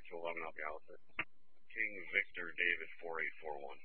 to 11 Alpha Alpha. King Victor David 4841.